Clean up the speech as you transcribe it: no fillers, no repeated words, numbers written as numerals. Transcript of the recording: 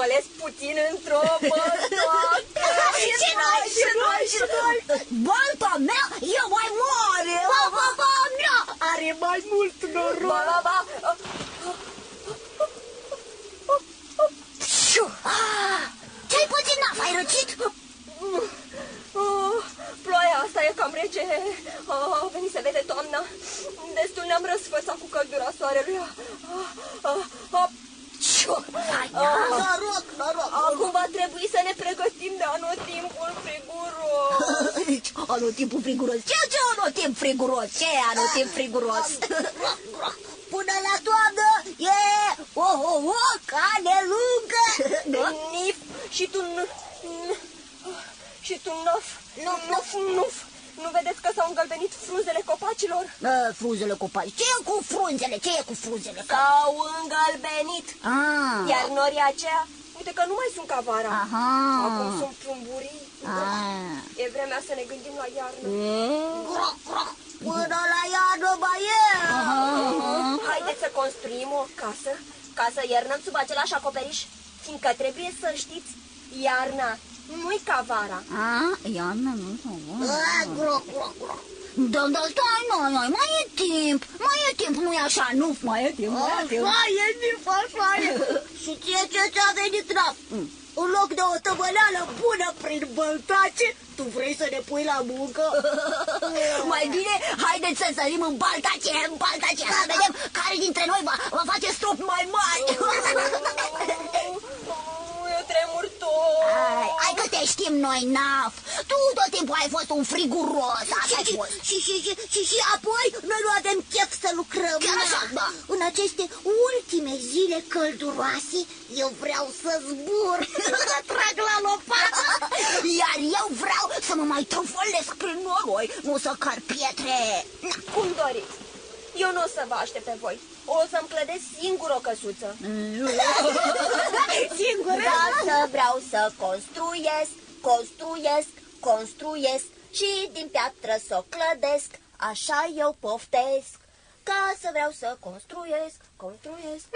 golesc puțin într-o bătoacă. Și noi. Balta mea e mai mare. Ba, mea are mai mult noroc. Ba. Ce-ai pățit, Naf? Ai răcit? Ploaia asta e cam rece. A venit să vede toamna. Destul ne-am răsfățat cu căldura soarelui. Noroc. Acum va trebui să ne pregătim de anotimpul friguros. Anotimpul friguros? Ce anotimp friguros? Ce e anotimp friguros? Până la toamnă e cane lungă. Nif și tu Nuf. Nu vedeți că s-au îngălbenit frunzele copacilor? Frunzele copaci. Ce e cu frunzele? S-au îngălbenit. Iar norii aceia, uite că nu mai sunt ca vara. Acum sunt plumburii. E vremea să ne gândim la iarnă. Până la iarnă mai e. Haideți să construim o casă ca să iernăm sub același acoperiș, fiindcă trebuie să știți, iarna nu-i ca vara. Iarna nu-i ca vara. Dar stai, noi, mai e timp, nu-i așa, nu? Mai e timp. Așa e. Și ce ți-a venit, Naf? În loc de o tăvăleală bună prin băltace, tu vrei să ne pui la muncă? Mai bine, haideți să sărim în baltace, să vedem care dintre noi va face strop mai mari. Eu tremur tot. Hai că te știm noi, Naf. Tu tot timpul ai fost un friguros. Și apoi noi nu avem chef să lucrăm. Chiar așa, da. În aceste ultime zile călduroase, eu vreau să zbur, să trag la lopată. Iar eu vreau să mă mai trufălesc prin noroi, nu să car pietre. Cum doriți. Eu nu o să vă aștept pe voi. O să-mi clădesc singur o căsuță. Singur? Să vreau să construiesc și din piatră să o clădesc. Așa eu poftesc. Ca să vreau să construiesc